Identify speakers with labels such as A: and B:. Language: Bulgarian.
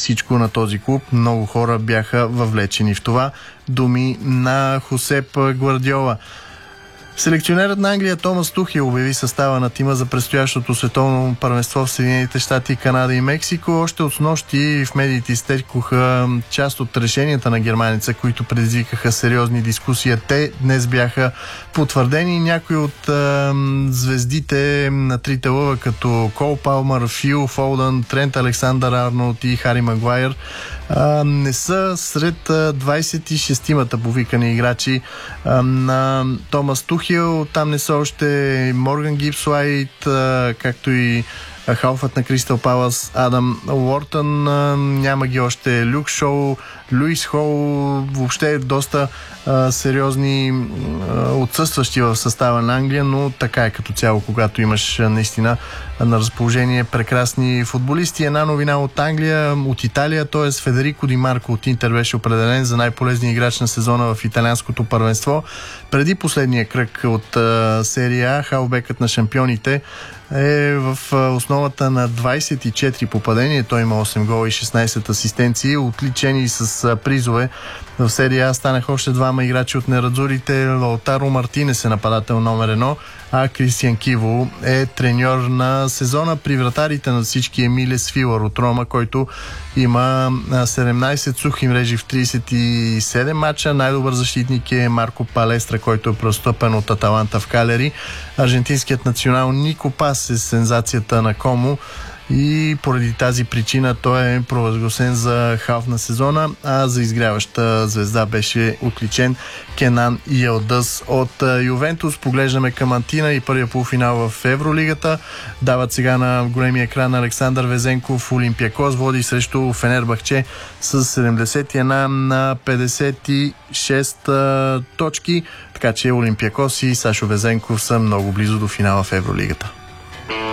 A: всичко на този клуб. Много хора бяха въвлечени в това. Думи на Хосеп Гвардиола. Селекционерът на Англия Томас Тухел обяви състава на тима за предстоящото световно първенство в Съединените щати, Канада и Мексико. Още от снощи в медиите изтекоха част от решенията на германеца, които предизвикаха сериозни дискусии. Те днес бяха потвърдени. Някои от звездите на трите лъва, като Кол Палмър, Фил Фолдън, Трент Александър Арнолд и Хари Магуайер, не са сред 26-мата повикани играчи на Томас Тухел. Там не са още Морган Гибс-Уайт, както и халфът на Кристал Палас Адам Уортън. Няма ги още Люк Шоу, Луис Хол, въобще доста сериозни отсъстващи в състава на Англия, но така е като цяло, когато имаш наистина на разположение прекрасни футболисти. Една новина от Англия, от Италия, т.е. Федерико Ди Марко от Интер беше определен за най-полезния играч на сезона в италианското първенство. Преди последния кръг от серия А, халфбекът на шампионите е в основата на 24 попадения. Той има 8 гола и 16 асистенции, отличени с призове. В серия А станаха още двама играчи от нерадзурите. Лаутаро Мартинес е нападател номер 1, а Кристиан Киво е треньор на сезона. При вратарите на всички Емилес Филър от Рома, който има 17 сухи мрежи в 37 матча. Най-добър защитник е Марко Палестра, който е преотстъпен от Аталанта в Калери. Аржентинският национал Нико Пас е сензацията на Комо и поради тази причина той е провъзгласен за халф на сезона, а за изгряваща звезда беше отличен Кенан Йилдъз от Ювентус. Поглеждаме към Антина и първия полуфинал в Евролигата. Дават сега на големия екран Александър Везенков. Олимпиакос води срещу Фенербахче с 71 на 56 точки, така че Олимпиакос и Сашо Везенков са много близо до финала в Евролигата.